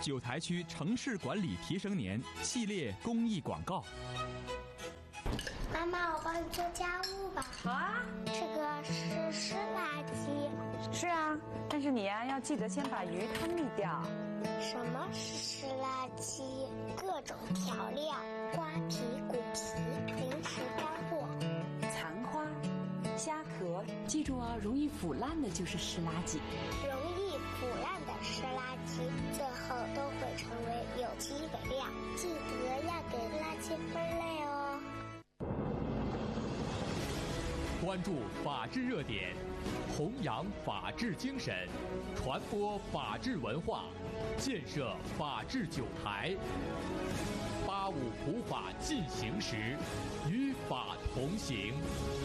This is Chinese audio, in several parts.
九台区城市管理提升年系列公益广告。 妈妈，我帮你做家务吧。 好啊。 这个是湿垃圾。 是啊，但是你要记得先把鱼汤沥掉。 什么是湿垃圾？各种调料、瓜皮、骨皮、零食干货、 残花、虾壳，记住哦，容易腐烂的就是湿垃圾。 容易腐烂的湿垃圾，最后都会成为有机肥料。记得要给垃圾分类哦。 关注法治热点，弘扬法治精神，传播法治文化，建设法治九台。85普法进行时，与法同行。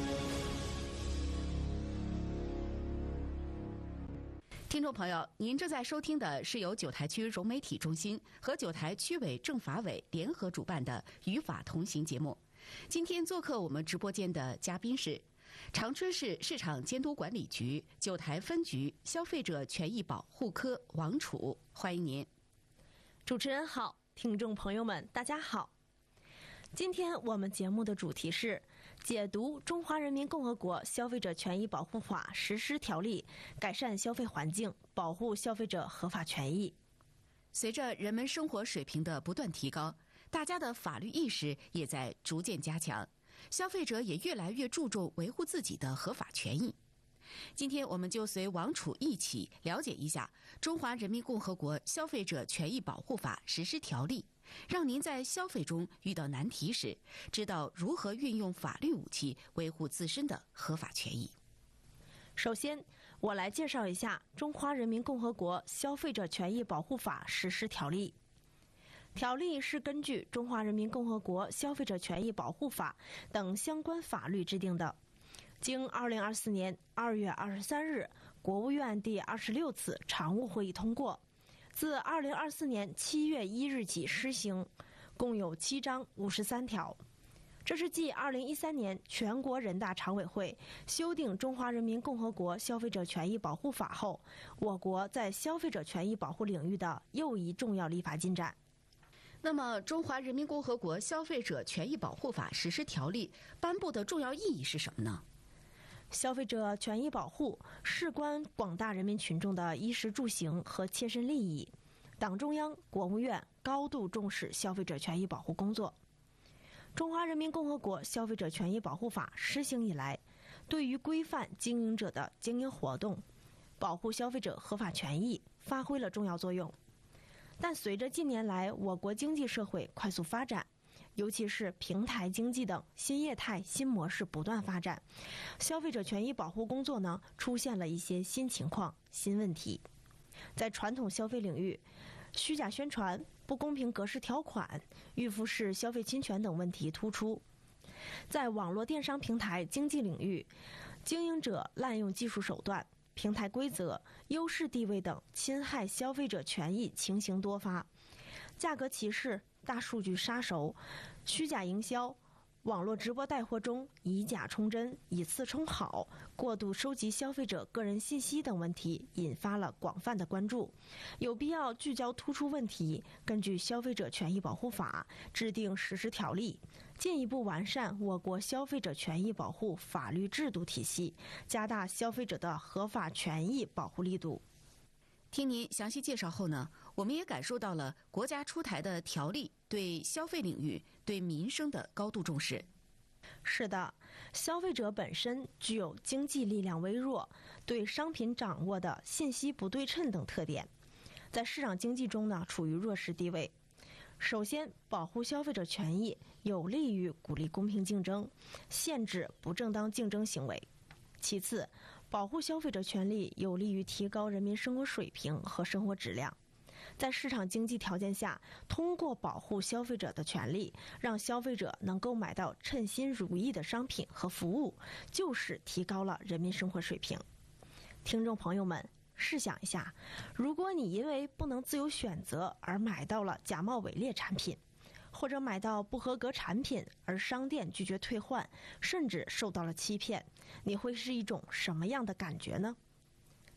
听众朋友，您正在收听的是由九台区融媒体中心和九台区委政法委联合主办的《与法同行》节目。今天做客我们直播间的嘉宾是长春市市场监督管理局九台分局消费者权益保护科王楚，欢迎您。 主持人好，听众朋友们大家好。今天我们节目的主题是解读《中华人民共和国消费者权益保护法实施条例》，改善消费环境，保护消费者合法权益。 随着人们生活水平的不断提高，大家的法律意识也在逐渐加强，消费者也越来越注重维护自己的合法权益。今天我们就随王楚一起了解一下《中华人民共和国消费者权益保护法实施条例》，让您在消费中遇到难题时，知道如何运用法律武器维护自身的合法权益。 首先，我来介绍一下《中华人民共和国消费者权益保护法实施条例》。条例是根据《中华人民共和国消费者权益保护法》等相关法律制定的，经2024年2月23日国务院第26次常务会议通过，自2024年7月1日起施行，共有7章53条。这是继2013年全国人大常委会修订《中华人民共和国消费者权益保护法》后，我国在消费者权益保护领域的又一重要立法进展。 那么，《中华人民共和国消费者权益保护法实施条例》颁布的重要意义是什么呢？ 消费者权益保护事关广大人民群众的衣食住行和切身利益，党中央、国务院高度重视消费者权益保护工作。中华人民共和国消费者权益保护法施行以来，对于规范经营者的经营活动，保护消费者合法权益发挥了重要作用。但随着近年来我国经济社会快速发展，尤其是平台经济等新业态新模式不断发展，消费者权益保护工作呢出现了一些新情况、新问题。在传统消费领域，虚假宣传、不公平格式条款、预付式消费侵权等问题突出。在网络电商平台经济领域，经营者滥用技术手段、平台规则、优势地位等侵害消费者权益情形多发，价格歧视、大数据杀熟、虚假营销、网络直播带货中以假充真、以次充好、过度收集消费者个人信息等问题引发了广泛的关注，有必要聚焦突出问题，根据《消费者权益保护法》制定实施条例，进一步完善我国消费者权益保护法律制度体系，加大消费者的合法权益保护力度。 听您详细介绍后呢，我们也感受到了国家出台的条例对消费领域、对民生的高度重视。 是的，消费者本身具有经济力量微弱、对商品掌握的信息不对称等特点，在市场经济中呢处于弱势地位。首先，保护消费者权益有利于鼓励公平竞争，限制不正当竞争行为。其次，保护消费者权利有利于提高人民生活水平和生活质量。在市场经济条件下，通过保护消费者的权利，让消费者能够买到称心如意的商品和服务，就是提高了人民生活水平。听众朋友们，试想一下，如果你因为不能自由选择而买到了假冒伪劣产品，或者买到不合格产品而商店拒绝退换，甚至受到了欺骗，你会是一种什么样的感觉呢？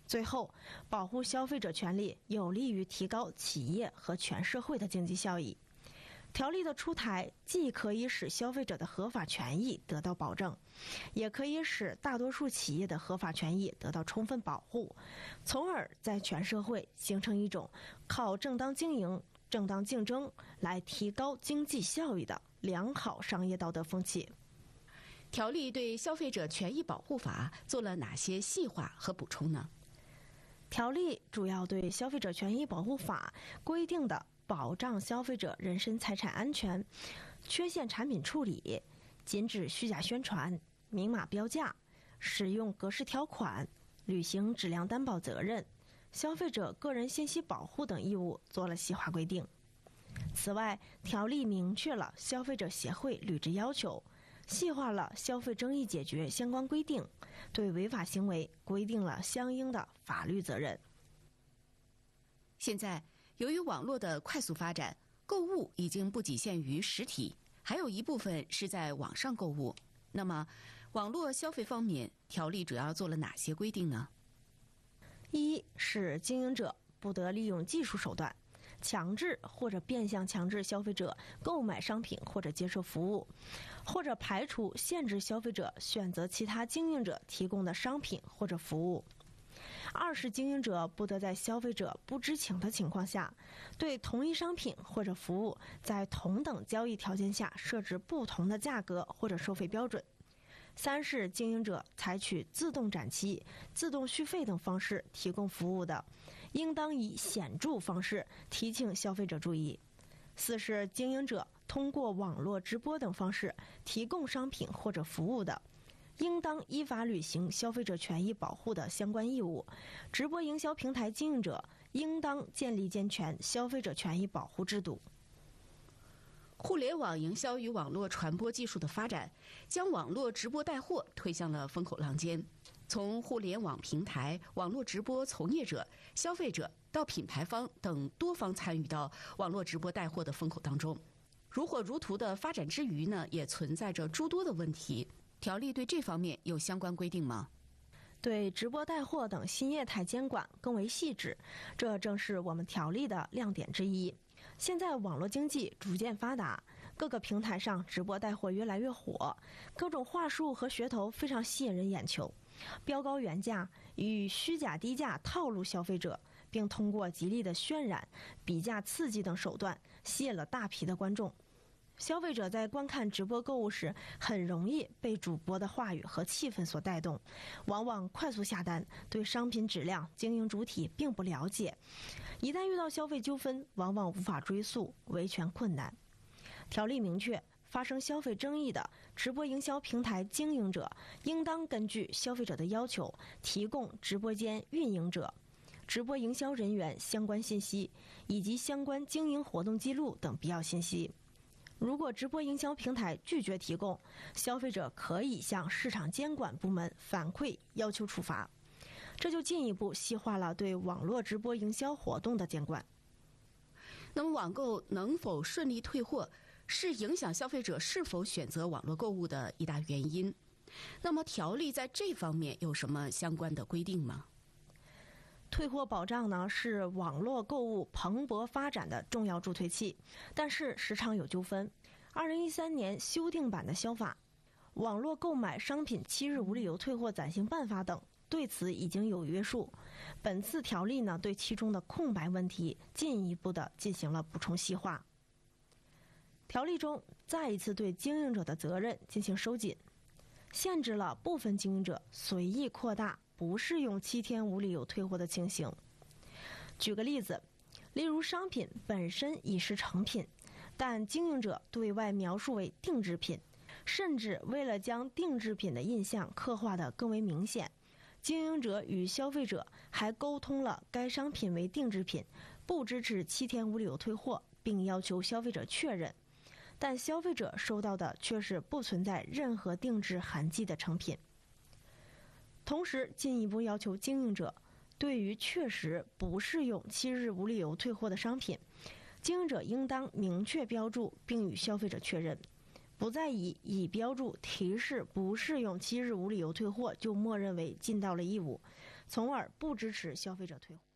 最后，保护消费者权利有利于提高企业和全社会的经济效益。条例的出台既可以使消费者的合法权益得到保证，也可以使大多数企业的合法权益得到充分保护，从而在全社会形成一种靠正当经营、正当竞争来提高经济效益的良好商业道德风气。 条例对消费者权益保护法做了哪些细化和补充呢？ 条例主要对消费者权益保护法规定的保障消费者人身财产安全、缺陷产品处理、禁止虚假宣传、明码标价、使用格式条款、履行质量担保责任、消费者个人信息保护等义务做了细化规定。此外，条例明确了消费者协会履职要求，细化了消费争议解决相关规定，对违法行为规定了相应的法律责任。 现在，由于网络的快速发展，购物已经不仅限于实体，还有一部分是在网上购物。那么，网络消费方面，条例主要做了哪些规定呢？ 一是经营者不得利用技术手段强制或者变相强制消费者购买商品或者接受服务，或者排除限制消费者选择其他经营者提供的商品或者服务。二是经营者不得在消费者不知情的情况下，对同一商品或者服务在同等交易条件下设置不同的价格或者收费标准。三是经营者采取自动展期、自动续费等方式提供服务的，应当以显著方式提醒消费者注意。四是经营者通过网络直播等方式提供商品或者服务的，应当依法履行消费者权益保护的相关义务。直播营销平台经营者应当建立健全消费者权益保护制度。 互联网营销与网络传播技术的发展，将网络直播带货推向了风口浪尖。从互联网平台、网络直播从业者、消费者到品牌方等多方参与到网络直播带货的风口当中。如火如荼的发展之余呢，也存在着诸多的问题。条例对这方面有相关规定吗？ 对直播带货等新业态监管更为细致，这正是我们条例的亮点之一。现在网络经济逐渐发达，各个平台上直播带货越来越火，各种话术和噱头非常吸引人眼球，标高原价与虚假低价套路消费者，并通过极力的渲染、比价刺激等手段吸引了大批的观众。消费者在观看直播购物时，很容易被主播的话语和气氛所带动，往往快速下单，对商品质量、经营主体并不了解。一旦遇到消费纠纷，往往无法追诉，维权困难。条例明确，发生消费争议的直播营销平台经营者，应当根据消费者的要求，提供直播间运营者、直播营销人员相关信息，以及相关经营活动记录等必要信息。如果直播营销平台拒绝提供，消费者可以向市场监管部门反馈，要求处罚。这就进一步细化了对网络直播营销活动的监管。 那么网购能否顺利退货，是影响消费者是否选择网络购物的一大原因。那么条例在这方面有什么相关的规定吗？ 退货保障呢，是网络购物蓬勃发展的重要助推器，但是时常有纠纷。2013年修订版的消法、网络购买商品7日无理由退货暂行办法等对此已经有约束。本次条例呢，对其中的空白问题进一步的进行了补充细化。条例中再一次对经营者的责任进行收紧，限制了部分经营者随意扩大不适用7天无理由退货的情形。举个例子，例如商品本身已是成品，但经营者对外描述为定制品，甚至为了将定制品的印象刻画得更为明显，经营者与消费者还沟通了该商品为定制品，不支持7天无理由退货，并要求消费者确认，但消费者收到的却是不存在任何定制痕迹的成品。同时进一步要求经营者对于确实不适用7日无理由退货的商品，经营者应当明确标注并与消费者确认，不再以标注提示不适用7日无理由退货就默认为尽到了义务， 从而不支持消费者退货。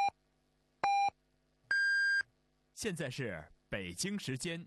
现在是北京时间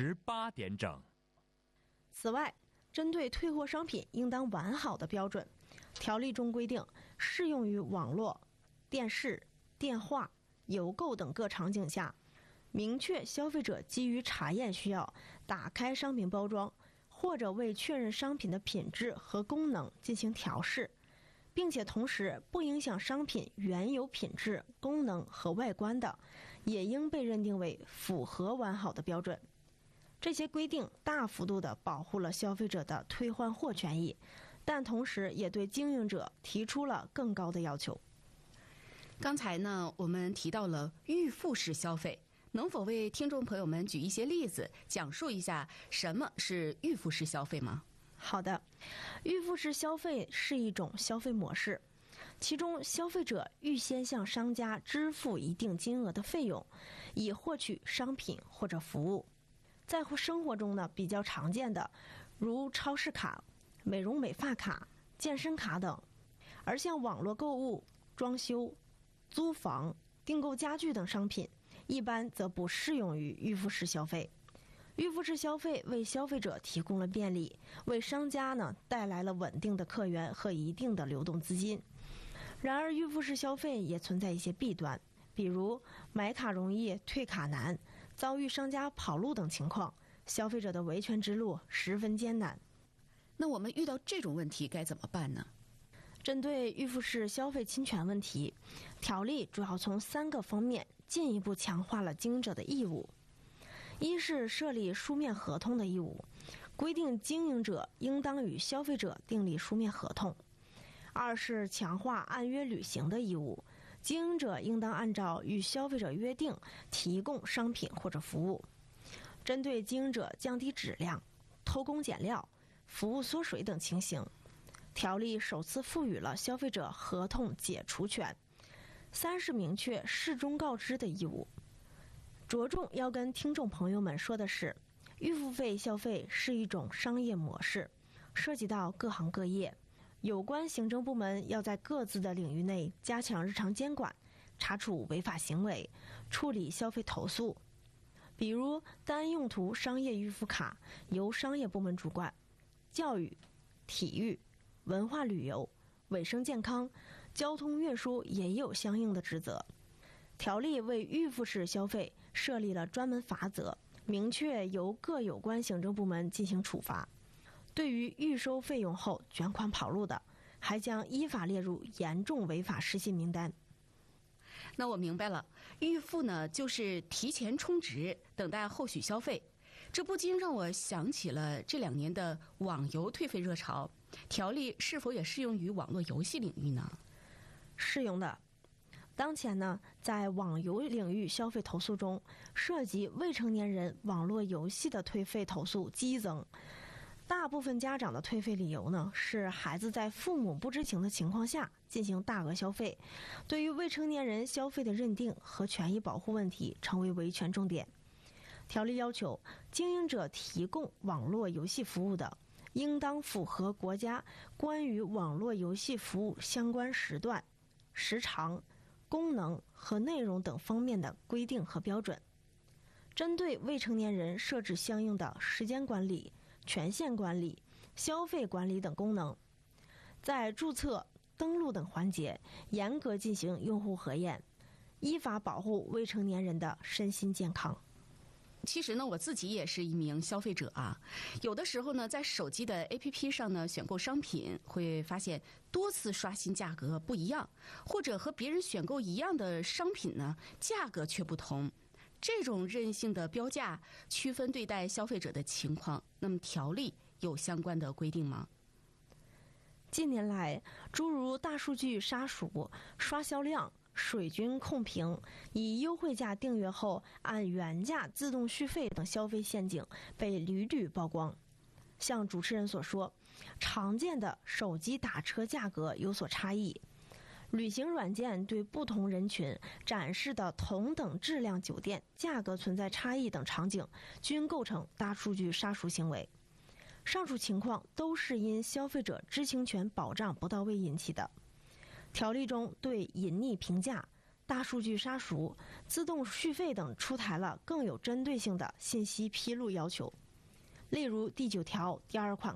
18点整。 此外，针对退货商品应当完好的标准，条例中规定，适用于网络、电视、电话、邮购等各场景下，明确消费者基于查验需要打开商品包装，或者为确认商品的品质和功能进行调试，并且同时不影响商品原有品质、功能和外观的，也应被认定为符合完好的标准。这些规定大幅度地保护了消费者的退换货权益，但同时也对经营者提出了更高的要求。 刚才呢，我们提到了预付式消费，能否为听众朋友们举一些例子，讲述一下什么是预付式消费吗？ 好的，预付式消费是一种消费模式，其中消费者预先向商家支付一定金额的费用，以获取商品或者服务。在生活中呢，比较常见的如超市卡、美容美发卡、健身卡等，而像网络购物、装修、租房、订购家具等商品，一般则不适用于预付式消费。预付式消费为消费者提供了便利，为商家呢带来了稳定的客源和一定的流动资金。然而，预付式消费也存在一些弊端，比如买卡容易退卡难，遭遇商家跑路等情况，消费者的维权之路十分艰难。 那我们遇到这种问题该怎么办呢？ 针对预付式消费侵权问题，条例主要从3个方面进一步强化了经营者的义务。一是设立书面合同的义务，规定经营者应当与消费者订立书面合同。二是强化按约履行的义务，经营者应当按照与消费者约定提供商品或者服务。针对经营者降低质量、偷工减料、服务缩水等情形，条例首次赋予了消费者合同解除权。三是明确事中告知的义务。着重要跟听众朋友们说的是，预付费消费是一种商业模式，涉及到各行各业，有关行政部门要在各自的领域内加强日常监管，查处违法行为，处理消费投诉。比如单用途商业预付卡由商业部门主管，教育、体育、文化旅游、卫生健康、交通运输也有相应的职责。条例为预付式消费设立了专门法则，明确由各有关行政部门进行处罚。对于预收费用后卷款跑路的，还将依法列入严重违法失信名单。 那我明白了，预付呢就是提前充值，等待后续消费。这不禁让我想起了这2年的网游退费热潮，条例是否也适用于网络游戏领域呢？ 适用的。当前呢，在网游领域消费投诉中，涉及未成年人网络游戏的退费投诉激增。大部分家长的退费理由呢，是孩子在父母不知情的情况下进行大额消费，对于未成年人消费的认定和权益保护问题成为维权重点。条例要求，经营者提供网络游戏服务的，应当符合国家关于网络游戏服务相关时段、时长、功能和内容等方面的规定和标准。针对未成年人设置相应的时间管理、权限管理、消费管理等功能，在注册、登录等环节严格进行用户核验，依法保护未成年人的身心健康。 其实呢，我自己也是一名消费者啊。有的时候呢，在手机的 APP 上呢，选购商品会发现多次刷新价格不一样，或者和别人选购一样的商品呢，价格却不同。这种任性的标价、区分对待消费者的情况，那么条例有相关的规定吗？ 近年来，诸如大数据杀熟、刷销量、水军控评、以优惠价订阅后按原价自动续费等消费陷阱被屡屡曝光。像主持人所说，常见的手机打车价格有所差异，旅行软件对不同人群展示的同等质量酒店价格存在差异等场景，均构成大数据杀熟行为。上述情况都是因消费者知情权保障不到位引起的。 条例中对隐匿评价、大数据杀熟、自动续费等出台了更有针对性的信息披露要求。例如第9条第2款